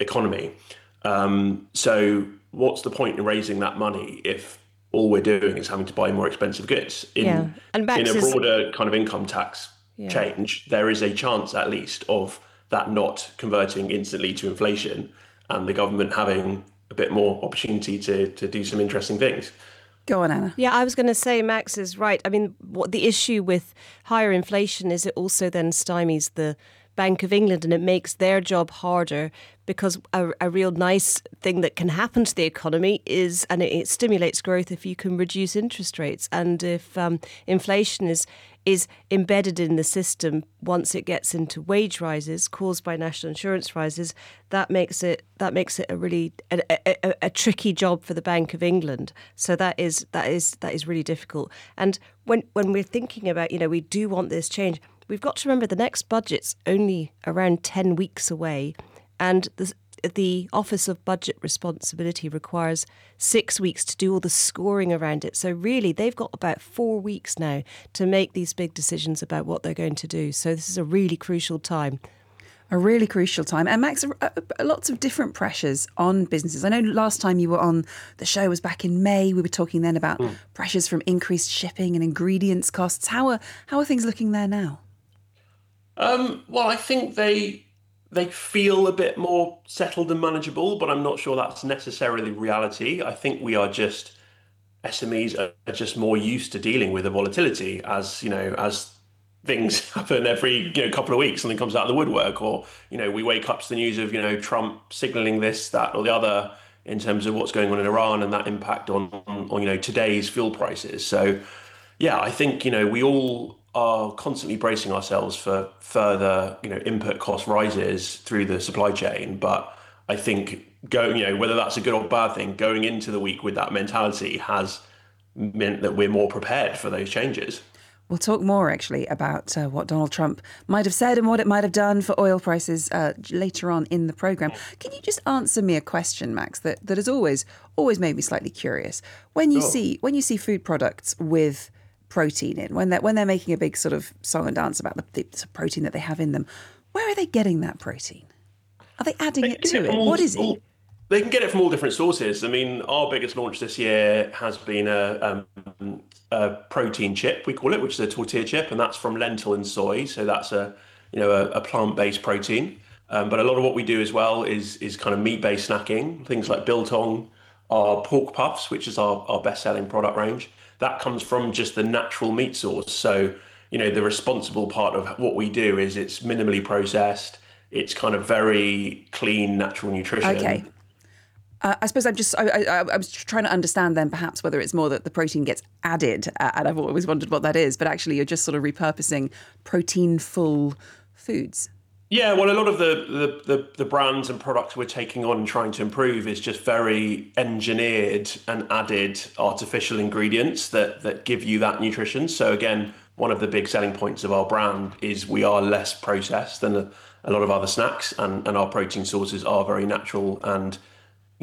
economy. So what's the point in raising that money if all we're doing is having to buy more expensive goods? Yeah. And In Max a is, broader kind of income tax yeah. change, there is a chance at least of that not converting instantly to inflation and the government having a bit more opportunity to do some interesting things. Go on, Anna. Yeah, I was going to say Max is right. I mean, what the issue with higher inflation is it also then stymies the Bank of England and it makes their job harder because a real nice thing that can happen to the economy is, and it stimulates growth if you can reduce interest rates. And if inflation is embedded in the system once it gets into wage rises caused by national insurance rises, that makes it a really a tricky job for the Bank of England. So that is really difficult. And when we're thinking about, we do want this change, we've got to remember the next budget's only around 10 weeks away, and the Office of Budget Responsibility requires 6 weeks to do all the scoring around it. So really, they've got about 4 weeks now to make these big decisions about what they're going to do. So this is a really crucial time. A really crucial time. And Max, lots of different pressures on businesses. I know last time you were on the show was back in May. We were talking then about pressures from increased shipping and ingredients costs. How are things looking there now? Well, I think they feel a bit more settled and manageable, but I'm not sure that's necessarily reality. I think SMEs are just more used to dealing with the volatility as things happen every couple of weeks, something comes out of the woodwork, or we wake up to the news of Trump signaling this, that, or the other in terms of what's going on in Iran and that impact on today's fuel prices. So yeah, I think we all are constantly bracing ourselves for further input cost rises through the supply chain. But I think whether that's a good or bad thing, going into the week with that mentality has meant that we're more prepared for those changes. We'll talk more, actually, about what Donald Trump might have said and what it might have done for oil prices later on in the programme. Can you just answer me a question, Max, that has always made me slightly curious? When you see food products with protein in, when they're making a big sort of song and dance about the protein that they have in them, where are they getting that protein? Are they adding it to it? What is it? They can get it from all different sources. I mean, our biggest launch this year has been a protein chip, we call it, which is a tortilla chip, and that's from lentil and soy. So that's a plant-based protein. But a lot of what we do as well is kind of meat-based snacking, things like biltong, our pork puffs, which is our best-selling product range. That comes from just the natural meat source. So, the responsible part of what we do is it's minimally processed. It's kind of very clean, natural nutrition. Okay. I suppose I was trying to understand then perhaps whether it's more that the protein gets added, and I've always wondered what that is, but actually you're just sort of repurposing protein-full foods. Yeah, well, a lot of the brands and products we're taking on and trying to improve is just very engineered and added artificial ingredients that give you that nutrition. So again, one of the big selling points of our brand is we are less processed than a lot of other snacks, and our protein sources are very natural and